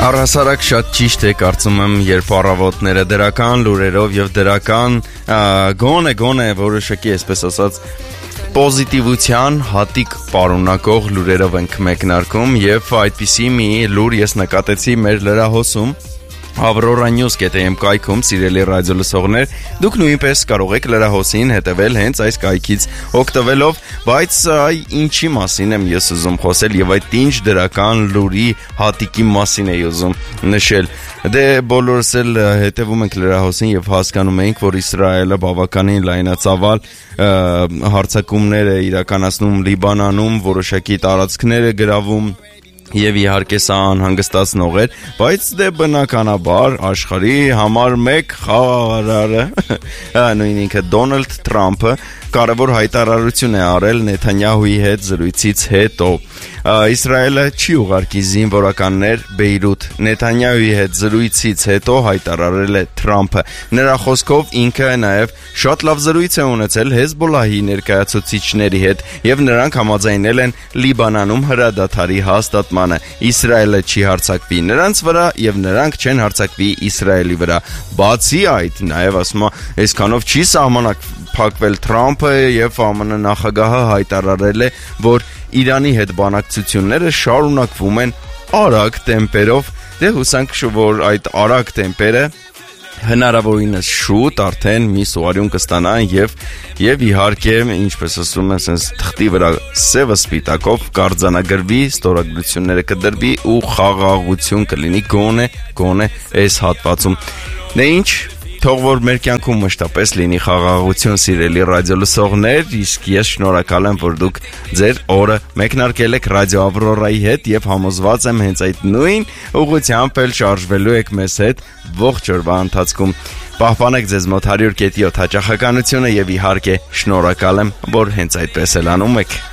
Առհասարակ շատ ճիշտ է, կարծում եմ, երբ առավոտները դրական լուրերով եւ դրական գոնե որոշակի, այսպես ասած, պոզիտիվության հատիկ պարունակող լուրերով ենք մեկնարկում եւ այդպիսի մի լուր ես նկատեցի մեր լրահոսում Avroranews.am կայքում, սիրելի ռադիո լսողներ, դուք նույնպես կարող եք լրահոսին հետևել հենց այս կայքից օգտվելով, բայց ինչի մասին եմ ես ուզում խոսել եւ այդ ինչ դրական լուրի հատիկի մասին եմ ուզում նշել։ Դե բոլորս էլ հետևում ենք լրահոսին եւ հասկանում ենք, որ Իսրայելը բավականին լայնածավալ հարձակումներ է իրականացնում Լիբանանում, որոշակի տարածքներ է գրավում Եվ իհարկե սա անհանգստացնող էր, բայց դե բնականաբար աշխարհի համար 1 խաղաղարարը, նույն ինքը Դոնալդ Թրամփը կարևոր հայտարարություն է արել Նեթանյահուի հետ զրույցից հետո։ Իսրայելը չի ուղարկի զինվորականներ Բեյրութ։ Նեթանյահուի հետ զրույցից հետո հայտարարել է Թրամփը։ Նրա խոսքով ինքը նաև շատ լավ զրույց է ունեցել Հեզբոլլահի ներկայացուցիչների հետ եւ նրանք համաձայնել են Լիբանանում հրադադարի հաստատմանը։ Իսրայելը չի հարձակվի նրանց վրա եւ նրանք չեն հարձակվի Իսրայելի վրա։ Բացի այդ, նաև ասում է, այսքանով չի սահմանափակվել Թրամփը եւ ԱՄՆ նախագահը հայտարարել է, որ Իրանի հետ բանակցությունները շարունակվում են արագ տեմպերով։ Դե հուսանք, որ այդ արագ տեմպերը հնարավորինս շուտ արդեն մի սուարյուն կստանան եւ իհարկե, ինչպես ասում են, sense թղթի վրա սևը սպիտակով կարձանագրվի, ստորագրությունները կդրվի ու խաղաղություն կլինի գոնե այս հատվածում։ Դե ինչ Թող որ մեր կյանքում մշտապես լինի խաղաղություն, սիրելի ռադիո լսողներ, իսկ ես շնորհակալ եմ, որ դուք ձեր օրը մեկնարկել եք ռադիո Ավրորայի հետ եւ համոզված եմ հենց այդ նույն ուղղությամբ էլ շարժվելու եք մեզ հետ ողջ օրվա ընթացքում։ Պահպանեք ձեզ մոտ 100.7 հաճախականությունը եւ իհարկե շնորհակալ եմ, որ հենց այդպես էլ անում եք։